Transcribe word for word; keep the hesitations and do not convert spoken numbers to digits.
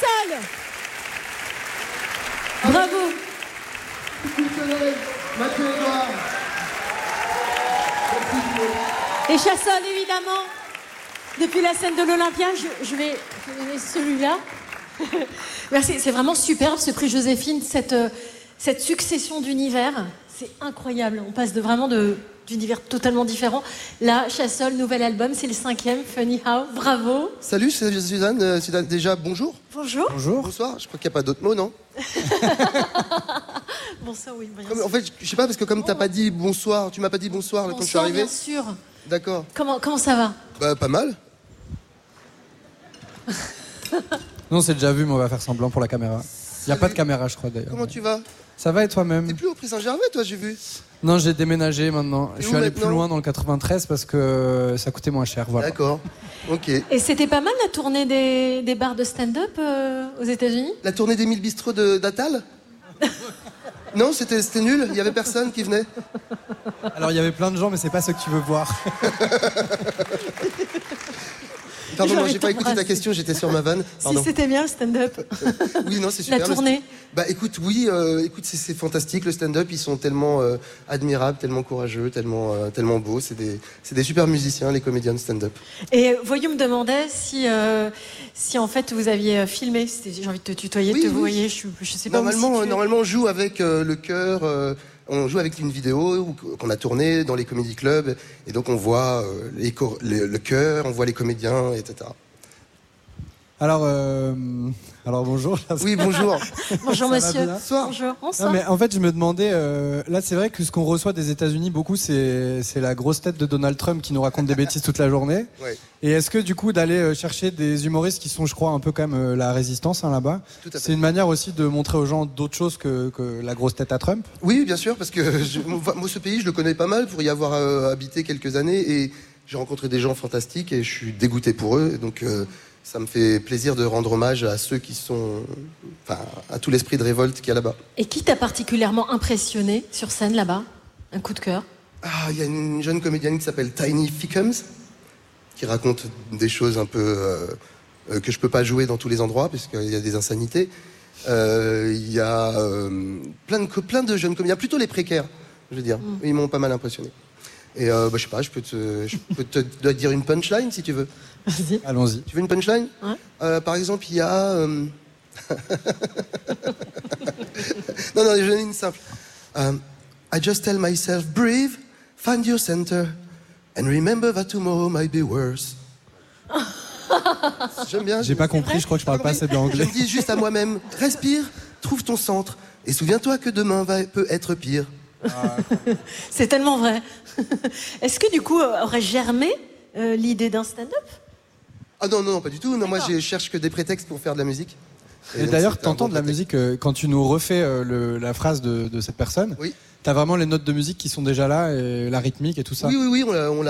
Chassol. Bravo. Mathieu Edouard. Et Chassol, évidemment, depuis la scène de l'Olympia, je, je vais je vais donner celui-là. Merci, c'est vraiment superbe ce prix Joséphine, cette, cette succession d'univers, c'est incroyable. On passe de, vraiment de, d'univers totalement différents. Là, Chassol, nouvel album, c'est le cinquième, Funny How, bravo. Salut, c'est Suzanne. Euh, Suzanne, déjà, bonjour. Bonjour. Bonjour. Bonsoir, je crois qu'il n'y a pas d'autres mots, non? Bonsoir, oui. Bien Comme, en fait, je sais pas, parce que comme t'as pas dit bonsoir, tu m'as pas dit bonsoir, là, quand je suis Bonsoir, arrivé. bien sûr. D'accord. Comment, comment ça va? Bah, pas mal. Non, c'est déjà vu, mais on va faire semblant pour la caméra. Il n'y a pas de caméra, je crois, d'ailleurs. Comment tu vas? Ça va et toi-même? T'es plus au Prix Saint-Gervais, toi, j'ai vu. Non, j'ai déménagé maintenant. Et Je où suis allé plus maintenant loin dans le quatre-vingt-treize parce que ça coûtait moins cher. Voilà. D'accord. Ok. Et c'était pas mal la tournée des, des bars de stand-up euh, aux États-Unis? La tournée des mille bistrots de, d'Atal? Non, c'était, c'était nul. Il y avait personne qui venait. Alors, il y avait plein de gens, mais c'est pas ce que tu veux voir. Pardon, moi, J'aurais j'ai pas écouté ta t'embrassé. question, j'étais sur ma vanne. Pardon. Si c'était bien le stand-up. Oui, non, c'est super. La tournée. Bah écoute, oui, euh, écoute, c'est, c'est fantastique. Le stand-up, ils sont tellement euh, admirables, tellement courageux, tellement, euh, tellement beaux. C'est des, c'est des super musiciens, les comédiens de stand-up. Et Voyou me demandait si, euh, si en fait vous aviez filmé. C'était- J'ai envie de te tutoyer, de Oui, te oui. voyer. Je, je sais pas où Normalement, me euh, situer. normalement, on joue avec euh, le chœur. euh, on joue avec une vidéo où- qu'on a tournée dans les comédie clubs, et donc on voit euh, les chor- le, le chœur, on voit les comédiens, et cetera. Alors, euh, alors bonjour. Oui, bonjour. Bonjour Ça va monsieur. bien Bonsoir. Bonjour. Bonsoir. Non, mais en fait, je me demandais, euh, là, c'est vrai que ce qu'on reçoit des États-Unis beaucoup, c'est, c'est la grosse tête de Donald Trump qui nous raconte des bêtises toute la journée. Ouais, Et est-ce que du coup, d'aller euh, chercher des humoristes qui sont, je crois, un peu quand même euh, la résistance hein, là-bas, tout à fait. c'est une manière aussi de montrer aux gens d'autres choses que, que la grosse tête à Trump? Oui, bien sûr, parce que je- moi, moi, ce pays, je le connais pas mal pour y avoir euh, habité quelques années, et j'ai rencontré des gens fantastiques, et je suis dégoûté pour eux. Et donc, euh, ça me fait plaisir de rendre hommage à ceux qui sont, enfin, à tout l'esprit de révolte qu'il y a là-bas. Et qui t'a particulièrement impressionné sur scène là-bas? Un coup de cœur? Ah, il y a une jeune comédienne qui s'appelle Tiny Fickums, qui raconte des choses un peu euh, euh, que je peux pas jouer dans tous les endroits, parce qu'il y a des insanités. Euh, Il y a euh, plein, de, co- plein de jeunes comédiens, plutôt les précaires, je veux dire. Mm. Ils m'ont pas mal impressionné. Et euh, bah, je sais pas, je peux te, je peux te, te dire une punchline si tu veux. Vas-y. Allons-y. Tu veux une punchline? Ouais. Euh, Par exemple, il y a... euh, non, non, j'en ai une simple. Um, I just tell myself, breathe, find your center, and remember that tomorrow might be worse. J'aime bien. J'ai pas compris, je crois que je parle pas assez bien Je anglais. me dis juste à moi-même, respire, trouve ton centre, et souviens-toi que demain va, peut être pire. C'est tellement vrai. Est-ce que du coup aurait germé euh, l'idée d'un stand-up? Ah non, non, non, pas du tout. Non, moi, D'accord. je cherche que des prétextes pour faire de la musique. Et donc, d'ailleurs, c'était un t'entends bon de la prétexte. musique euh, quand tu nous refais euh, le- la phrase de, de cette personne. Oui. T'as vraiment les notes de musique qui sont déjà là, et la rythmique et tout ça. Oui, oui, oui, on l'a- on l'a